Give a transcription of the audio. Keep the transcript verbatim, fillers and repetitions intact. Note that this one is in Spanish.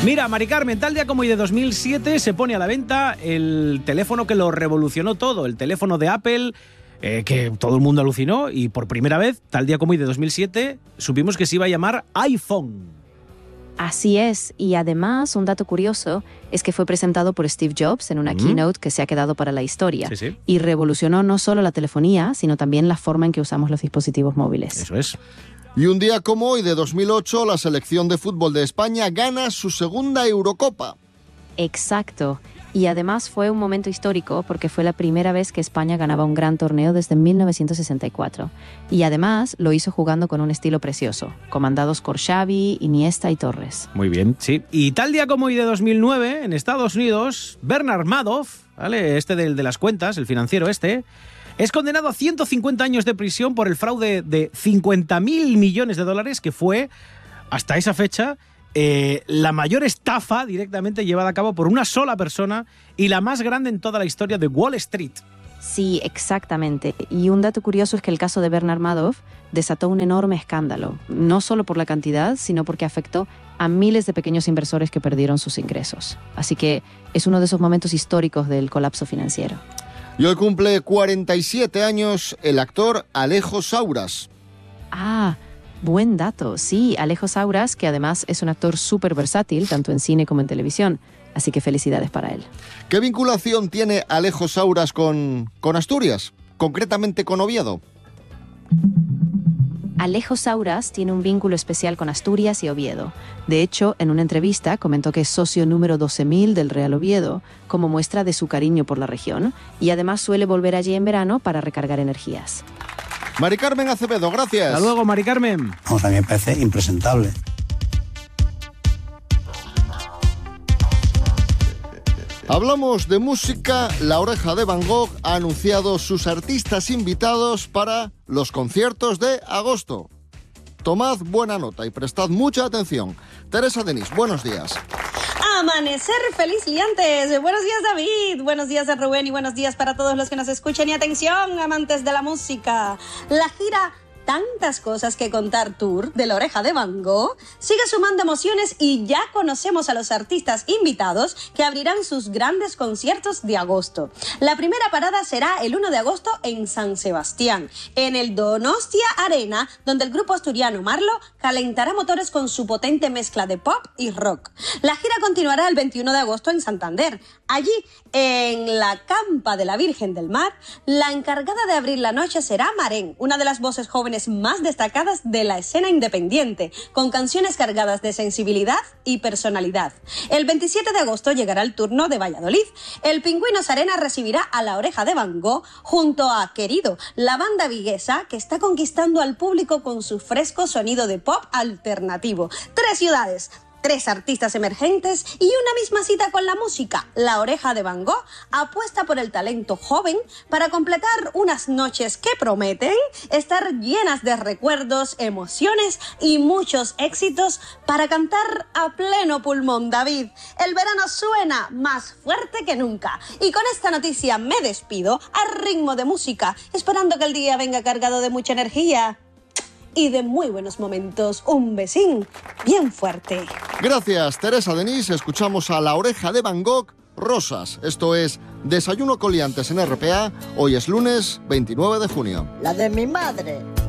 Mira, Mari Carmen, tal día como hoy de dos mil siete se pone a la venta el teléfono que lo revolucionó todo, el teléfono de Apple, eh, que todo el mundo alucinó, y por primera vez, tal día como hoy de dos mil siete, supimos que se iba a llamar iPhone. Así es, y además un dato curioso es que fue presentado por Steve Jobs en una mm. keynote que se ha quedado para la historia. Sí, sí. Y revolucionó no solo la telefonía, sino también la forma en que usamos los dispositivos móviles. Eso es. Y un día como hoy de dos mil ocho, la selección de fútbol de España gana su segunda Eurocopa. Exacto. Y además fue un momento histórico porque fue la primera vez que España ganaba un gran torneo desde mil novecientos sesenta y cuatro. Y además lo hizo jugando con un estilo precioso, comandados por Xavi, Iniesta y Torres. Muy bien, sí. Y tal día como hoy de dos mil nueve, en Estados Unidos, Bernard Madoff, ¿vale? Este del de las cuentas, el financiero este, es condenado a ciento cincuenta años de prisión por el fraude de cincuenta mil millones de dólares, que fue, hasta esa fecha, eh, la mayor estafa directamente llevada a cabo por una sola persona y la más grande en toda la historia de Wall Street. Sí, exactamente. Y un dato curioso es que el caso de Bernard Madoff desató un enorme escándalo, no solo por la cantidad, sino porque afectó a miles de pequeños inversores que perdieron sus ingresos. Así que es uno de esos momentos históricos del colapso financiero. Y hoy cumple cuarenta y siete años el actor Alejo Sauras. Ah, buen dato. Sí, Alejo Sauras, que además es un actor súper versátil, tanto en cine como en televisión. Así que felicidades para él. ¿Qué vinculación tiene Alejo Sauras con, con Asturias? Concretamente con Oviedo. Alejo Sauras tiene un vínculo especial con Asturias y Oviedo. De hecho, en una entrevista comentó que es socio número doce mil del Real Oviedo, como muestra de su cariño por la región, y además suele volver allí en verano para recargar energías. Mari Carmen Acevedo, gracias. Hasta luego, Mari Carmen. Vamos, a mí me parece impresentable. Hablamos de música. La Oreja de Van Gogh ha anunciado sus artistas invitados para los conciertos de agosto. Tomad buena nota y prestad mucha atención. Teresa Denis, buenos días. Amanecer feliz, liantes. Buenos días, David. Buenos días, Rubén. Y buenos días para todos los que nos escuchan. Y atención, amantes de la música. La gira Tantas cosas que contar tour de La Oreja de Van Gogh sigue sumando emociones y ya conocemos a los artistas invitados que abrirán sus grandes conciertos de agosto. La primera parada será el uno de agosto en San Sebastián, en el Donostia Arena, donde el grupo asturiano Marlo calentará motores con su potente mezcla de pop y rock. La gira continuará el veintiuno de agosto en Santander. Allí, en la Campa de la Virgen del Mar, la encargada de abrir la noche será Marén, una de las voces jóvenes más destacadas de la escena independiente, con canciones cargadas de sensibilidad y personalidad. El veintisiete de agosto llegará el turno de Valladolid. El Pingüinos Arena recibirá a La Oreja de Van Gogh junto a Querido, la banda viguesa que está conquistando al público con su fresco sonido de pop alternativo. Tres ciudades, tres artistas emergentes y una misma cita con la música. La Oreja de Van Gogh apuesta por el talento joven para completar unas noches que prometen estar llenas de recuerdos, emociones y muchos éxitos para cantar a pleno pulmón, David. El verano suena más fuerte que nunca. Y con esta noticia me despido a ritmo de música, esperando que el día venga cargado de mucha energía y de muy buenos momentos. Un besín bien fuerte. Gracias, Teresa Denis. Escuchamos a La Oreja de Van Gogh, Rosas. Esto es Desayuno con Liantes en R P A. Hoy es lunes veintinueve de junio. La de mi madre.